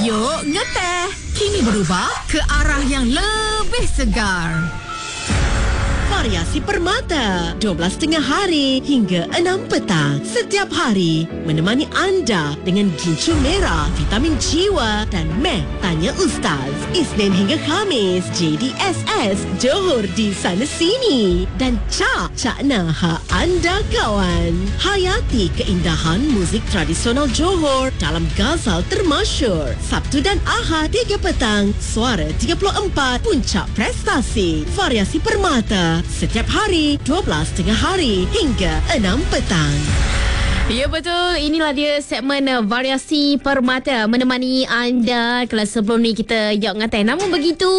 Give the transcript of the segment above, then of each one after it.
Yuk ngeteh. Kini berubah ke arah yang lebih segar. Variasi Permata 12.30 hari hingga 6 petang setiap hari menemani anda dengan gincu merah, vitamin jiwa dan meh tanya Ustaz. Isnin hingga Khamis JDSS Johor di sana sini dan Cak Naha anda kawan. Hayati keindahan muzik tradisional Johor dalam Ghazal termasyur. Sabtu dan Ahad 3 petang Suara 34 Puncak Prestasi. Variasi Permata setiap hari 12.30 hari hingga 6 petang. Ya betul, inilah dia segmen Variasi Permata menemani anda. Kalau sebelum ni kita Yok Ngatai. Namun begitu,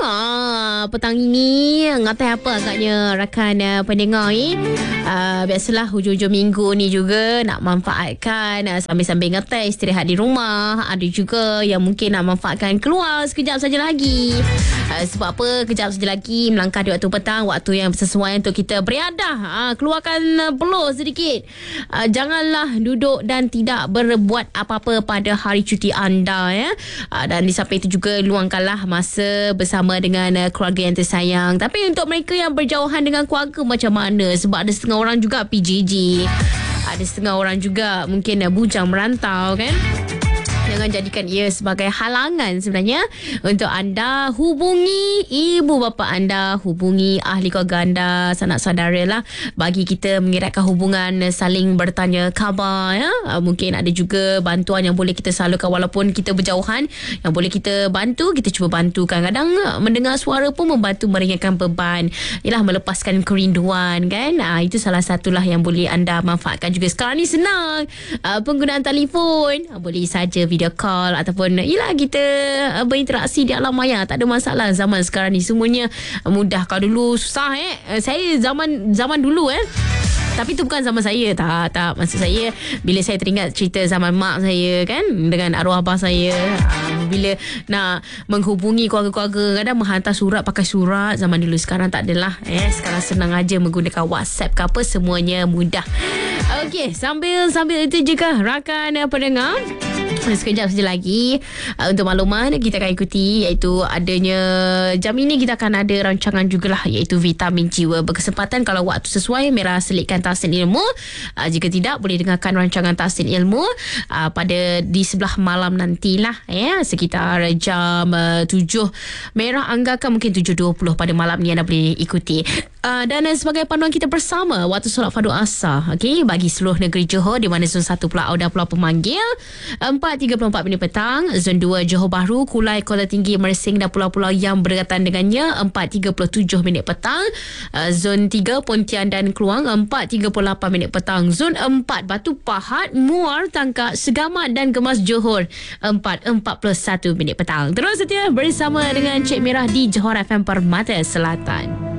petang ini Ngatai apa agaknya rakan pendengar ni. Biasalah hujung-hujung minggu ni juga nak manfaatkan sambil-sambil ngetai, istirahat di rumah. Ada juga yang mungkin nak manfaatkan keluar sekejap saja lagi. Sebab apa? Kejap saja lagi melangkah di waktu petang, waktu yang sesuai untuk kita beriadah. Keluarkan peluh sedikit. Janganlah duduk dan tidak berbuat apa-apa pada hari cuti anda ya. Dan di samping itu juga luangkanlah masa bersama dengan keluarga yang tersayang. Tapi untuk mereka yang berjauhan dengan keluarga macam mana? Sebab ada setengah orang juga PJJ. Ada setengah orang juga mungkin bujang merantau kan. Jangan jadikan ia sebagai halangan sebenarnya untuk anda hubungi ibu bapa anda, hubungi ahli keluarga anda, sanak saudara lah, bagi kita mengeratkan hubungan, saling bertanya khabar ya. Mungkin ada juga bantuan yang boleh kita salurkan walaupun kita berjauhan, yang boleh kita bantu, kita cuba bantu. Kadang-kadang mendengar suara pun membantu meringankan beban, ialah melepaskan kerinduan kan. Itu salah satulah yang boleh anda manfaatkan juga. Sekarang ni senang penggunaan telefon, boleh saja video call ataupun yelah kita berinteraksi di alam maya. Tak ada masalah. Zaman sekarang ni semuanya mudah. Kalau dulu susah saya zaman dulu tapi itu bukan zaman saya. Tak. Maksud saya bila saya teringat cerita zaman mak saya kan, dengan arwah abah saya, bila nak menghubungi keluarga-keluarga kadang menghantar surat, pakai surat. Zaman dulu, sekarang tak adalah. Sekarang senang aja menggunakan WhatsApp ke apa, semuanya mudah. Okey, sambil itu juga rakan pendengar, sekejap saja lagi untuk makluman kita akan ikuti, iaitu adanya jam ini kita akan ada rancangan jugalah, iaitu Vitamin Jiwa. Berkesempatan kalau waktu sesuai Mira selitkan Tahsin Ilmu. Jika tidak, boleh dengarkan rancangan Tahsin Ilmu pada di sebelah malam nantilah sekitar jam 7. Mira anggarkan mungkin 7.20 pada malam ni anda boleh ikuti. Dan sebagai panduan kita bersama waktu solat fardu asar, okey, bagi seluruh negeri Johor, di mana zon 1 Pulau dan Pulau Pemanggil 4.34 minit petang, zon 2 Johor Bahru, Kulai, Kuala Tinggi, Mersing dan pulau-pulau yang berdekatan dengannya 4.37 minit petang, zon 3 Pontian dan Kluang 4.38 minit petang, zon 4 Batu Pahat, Muar, Tangkak, Segamat dan Gemas Johor 4.41 minit petang. Terus setia bersama dengan Cik Mirah di Johor FM Permata Selatan.